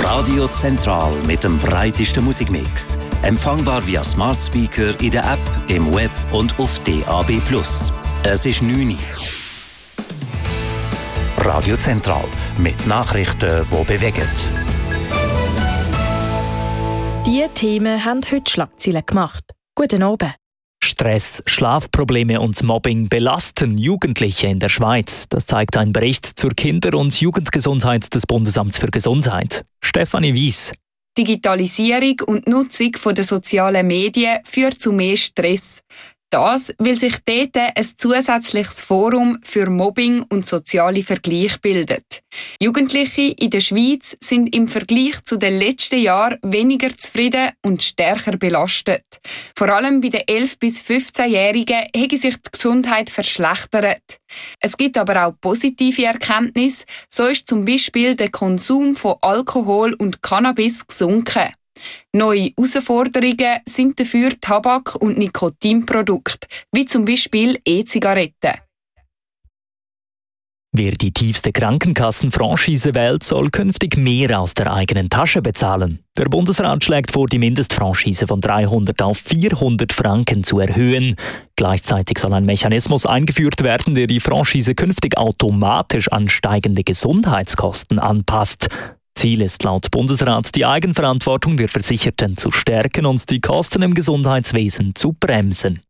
Radio Zentral mit dem breitesten Musikmix. Empfangbar via Smart Speaker in der App, im Web und auf DAB+. Es ist 9 Uhr. Radio Zentral mit Nachrichten, die bewegen. Diese Themen haben heute Schlagzeilen gemacht. Guten Abend. Stress, Schlafprobleme und Mobbing belasten Jugendliche in der Schweiz. Das zeigt ein Bericht zur Kinder- und Jugendgesundheit des Bundesamts für Gesundheit. Stefanie Weiss. Digitalisierung und Nutzung der sozialen Medien führt zu mehr Stress. Das, weil sich dort ein zusätzliches Forum für Mobbing und soziale Vergleich bildet. Jugendliche in der Schweiz sind im Vergleich zu den letzten Jahren weniger zufrieden und stärker belastet. Vor allem bei den 11- bis 15-Jährigen hat sich die Gesundheit verschlechtert. Es gibt aber auch positive Erkenntnisse. So ist zum Beispiel der Konsum von Alkohol und Cannabis gesunken. Neue Herausforderungen sind dafür Tabak- und Nikotinprodukte, wie zum Beispiel E-Zigaretten. Wer die tiefste Krankenkassenfranchise wählt, soll künftig mehr aus der eigenen Tasche bezahlen. Der Bundesrat schlägt vor, die Mindestfranchise von 300 auf 400 Franken zu erhöhen. Gleichzeitig soll ein Mechanismus eingeführt werden, der die Franchise künftig automatisch an steigende Gesundheitskosten anpasst. Ziel ist laut Bundesrat, die Eigenverantwortung der Versicherten zu stärken und die Kosten im Gesundheitswesen zu bremsen.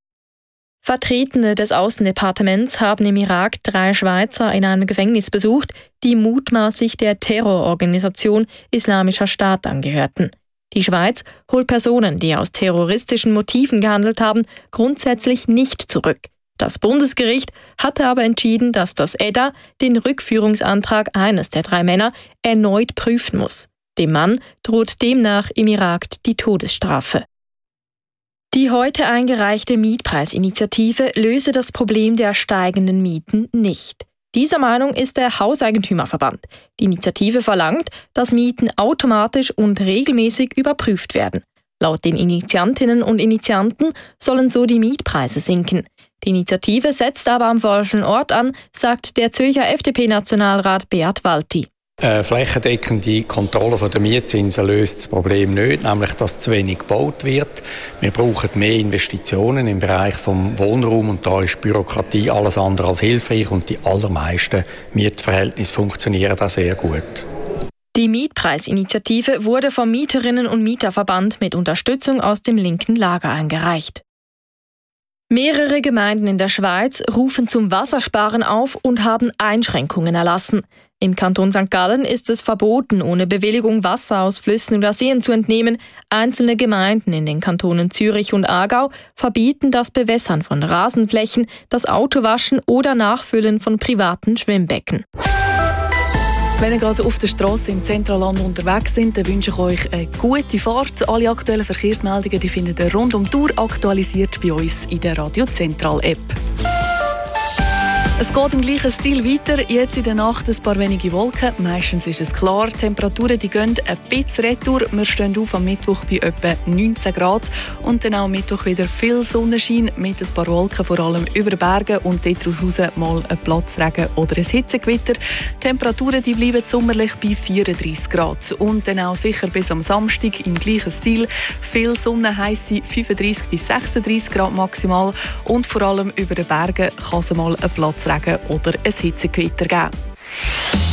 Vertretende des Außendepartements haben im Irak 3 Schweizer in einem Gefängnis besucht, die mutmaßlich der Terrororganisation Islamischer Staat angehörten. Die Schweiz holt Personen, die aus terroristischen Motiven gehandelt haben, grundsätzlich nicht zurück. Das Bundesgericht hatte aber entschieden, dass das EDA den Rückführungsantrag eines der 3 Männer erneut prüfen muss. Dem Mann droht demnach im Irak die Todesstrafe. Die heute eingereichte Mietpreisinitiative löse das Problem der steigenden Mieten nicht. Dieser Meinung ist der Hauseigentümerverband. Die Initiative verlangt, dass Mieten automatisch und regelmäßig überprüft werden. Laut den Initiantinnen und Initianten sollen so die Mietpreise sinken. Die Initiative setzt aber am falschen Ort an, sagt der Zürcher FDP-Nationalrat Beat Walti. Flächendeckende Kontrolle der Mietzinsen löst das Problem nicht, nämlich dass zu wenig gebaut wird. Wir brauchen mehr Investitionen im Bereich des Wohnraums und da ist Bürokratie alles andere als hilfreich und die allermeisten Mietverhältnisse funktionieren da sehr gut. Die Mietpreisinitiative wurde vom Mieterinnen- und Mieterverband mit Unterstützung aus dem linken Lager eingereicht. Mehrere Gemeinden in der Schweiz rufen zum Wassersparen auf und haben Einschränkungen erlassen. Im Kanton St. Gallen ist es verboten, ohne Bewilligung Wasser aus Flüssen oder Seen zu entnehmen. Einzelne Gemeinden in den Kantonen Zürich und Aargau verbieten das Bewässern von Rasenflächen, das Autowaschen oder Nachfüllen von privaten Schwimmbecken. Wenn ihr gerade auf der Straße im Zentralland unterwegs sind, dann wünsche ich euch eine gute Fahrt. Alle aktuellen Verkehrsmeldungen die findet ihr rund um die Uhr aktualisiert bei uns in der Radio Zentral App. Es geht im gleichen Stil weiter. Jetzt in der Nacht ein paar wenige Wolken. Meistens ist es klar. Die Temperaturen die gehen ein bisschen retour. Wir stehen auf am Mittwoch bei etwa 19 Grad. Und dann auch am Mittwoch wieder viel Sonnenschein mit ein paar Wolken, vor allem über den Bergen. Und daraus raus mal ein Platzregen oder ein Hitzegewitter. Die Temperaturen die bleiben sommerlich bei 34 Grad. Und dann auch sicher bis am Samstag im gleichen Stil. Viel Sonne, heisse 35 bis 36 Grad maximal. Und vor allem über den Bergen kann es mal ein Platzregen oder ein Hitzegewitter geben.